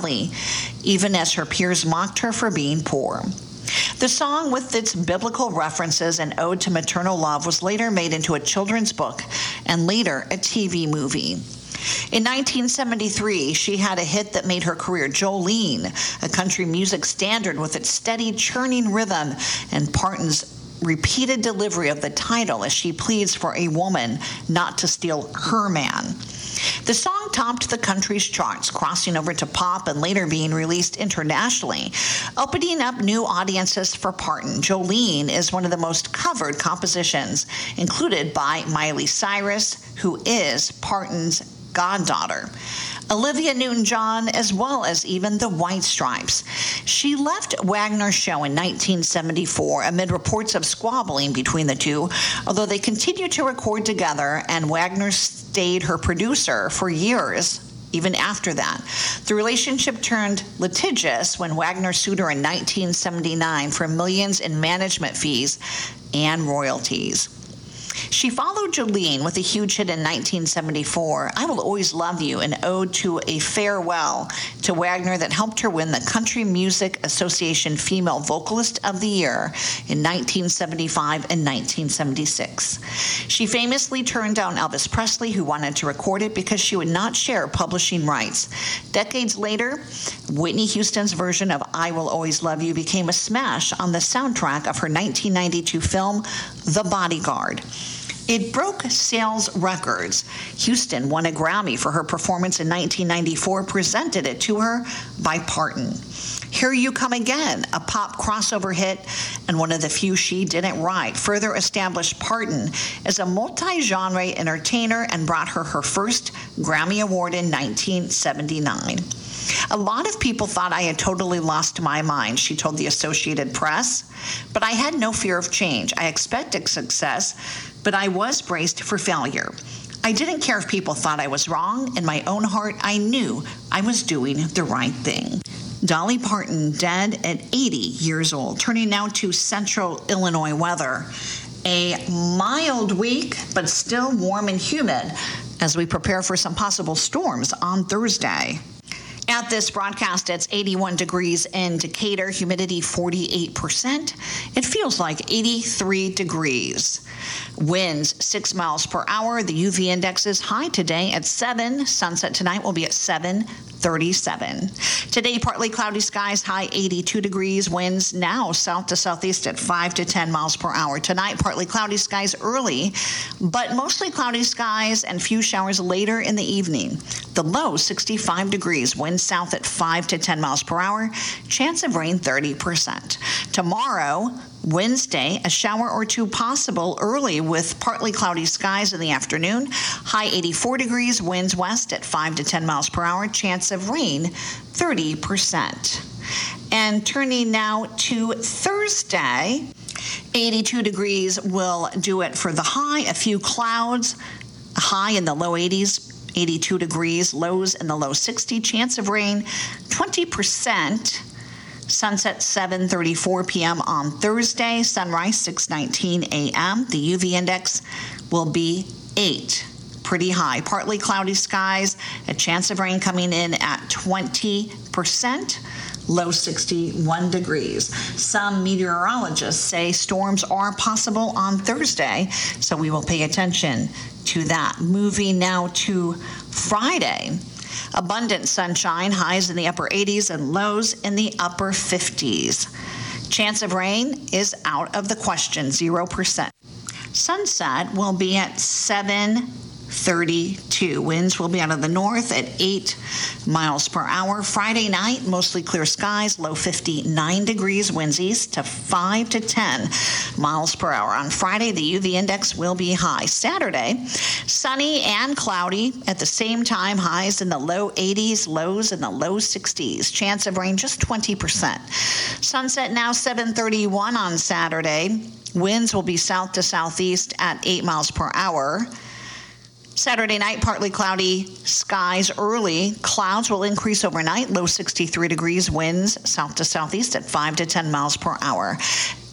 proudly, even as her peers mocked her for being poor. The song, with its biblical references and ode to maternal love, was later made into a children's book and later a TV movie. In 1973, she had a hit that made her career, Jolene, a country music standard with its steady, churning rhythm and Parton's repeated delivery of the title as she pleads for a woman not to steal her man. The song topped the country's charts, crossing over to pop and later being released internationally, opening up new audiences for Parton. Jolene is one of the most covered compositions, included by Miley Cyrus, who is Parton's goddaughter, Olivia Newton-John, as well as even the White Stripes. She left Wagner's show in 1974 amid reports of squabbling between the two, although they continued to record together, and Wagner stayed her producer for years. Even after that, the relationship turned litigious when Wagner sued her in 1979 for millions in management fees and royalties. She followed Jolene with a huge hit in 1974, I Will Always Love You, an ode to a farewell to Wagner that helped her win the Country Music Association Female Vocalist of the Year in 1975 and 1976. She famously turned down Elvis Presley, who wanted to record it because she would not share publishing rights. Decades later, Whitney Houston's version of I Will Always Love You became a smash on the soundtrack of her 1992 film, The Bodyguard. It broke sales records. Houston won a Grammy for her performance in 1994, presented it to her by Parton. Here You Come Again, a pop crossover hit and one of the few she didn't write, further established Parton as a multi-genre entertainer and brought her her first Grammy Award in 1979. A lot of people thought I had totally lost my mind, she told the Associated Press, but I had no fear of change. I expected success, but I was braced for failure. I didn't care if people thought I was wrong. In my own heart, I knew I was doing the right thing. Dolly Parton, dead at 80 years old. Turning now to central Illinois weather. A mild week, but still warm and humid as we prepare for some possible storms on Thursday. At this broadcast, it's 81 degrees in Decatur, humidity 48%. It feels like 83 degrees. Winds 6 miles per hour. The UV index is high today at 7. Sunset tonight will be at 7:37. Today, partly cloudy skies, high 82 degrees. Winds now south to southeast at 5 to 10 miles per hour. Tonight, partly cloudy skies early, but mostly cloudy skies and few showers later in the evening. The low 65 degrees. Winds south at 5 to 10 miles per hour. Chance of rain 30%. Tomorrow, Wednesday, a shower or two possible early with partly cloudy skies in the afternoon. High 84 degrees, winds west at 5 to 10 miles per hour. Chance of rain 30%. And turning now to Thursday, 82 degrees will do it for the high. A few clouds, high in the low 80s. 82 degrees, lows in the low 60, chance of rain 20%. Sunset 7:34 p.m. on Thursday, sunrise 6:19 a.m. The UV index will be 8, pretty high. Partly cloudy skies, a chance of rain coming in at 20%. Low 61 degrees. Some meteorologists say storms are possible on Thursday, so we will pay attention to that. Moving now to Friday. Abundant sunshine, highs in the upper 80s and lows in the upper 50s. Chance of rain is out of the question, 0%. Sunset will be at 7:32. Winds will be out of the north at 8 miles per hour. Friday night, mostly clear skies, low 59 degrees, winds east to 5 to 10 miles per hour. On Friday, the UV index will be high. Saturday, sunny and cloudy at the same time, highs in the low 80s, lows in the low 60s. Chance of rain just 20%. Sunset now 7:31 on Saturday. Winds will be south to southeast at 8 miles per hour. Saturday night, partly cloudy skies early. Clouds will increase overnight, low 63 degrees, winds south to southeast at 5 to 10 miles per hour.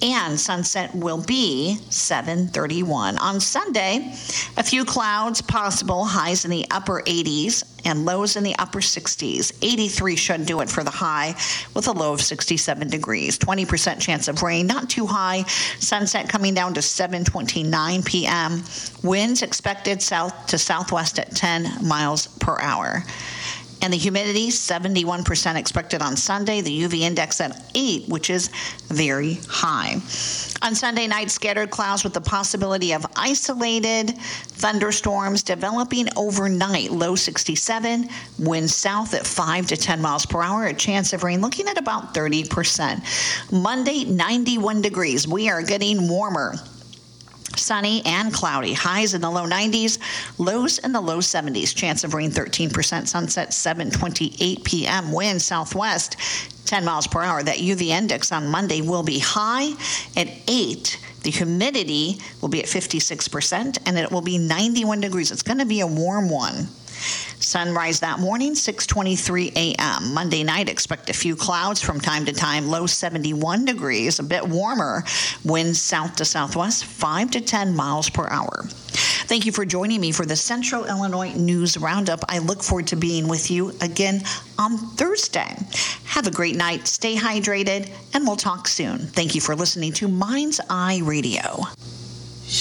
and sunset will be 7:31. On Sunday, a few clouds possible, highs in the upper 80s and lows in the upper 60s. 83 should do it for the high with a low of 67 degrees. 20% chance of rain, not too high. Sunset coming down to 7:29 p.m. Winds expected south to southwest at 10 miles per hour. And the humidity, 71% expected on Sunday. The UV index at 8, which is very high. On Sunday night, scattered clouds with the possibility of isolated thunderstorms developing overnight. Low 67, winds south at 5 to 10 miles per hour. A chance of rain looking at about 30%. Monday, 91 degrees. We are getting warmer. Sunny and cloudy. Highs in the low 90s, lows in the low 70s. Chance of rain 13%. Sunset 7:28 p.m. Wind southwest 10 miles per hour. That UV index on Monday will be high at 8. The humidity will be at 56%, and it will be 91 degrees. It's going to be a warm one. Sunrise that morning, 6:23 a.m. Monday night, expect a few clouds from time to time. Low 71 degrees, a bit warmer. Winds south to southwest, 5 to 10 miles per hour. Thank you for joining me for the Central Illinois News Roundup. I look forward to being with you again on Thursday. Have a great night, stay hydrated, and we'll talk soon. Thank you for listening to Mind's Eye Radio.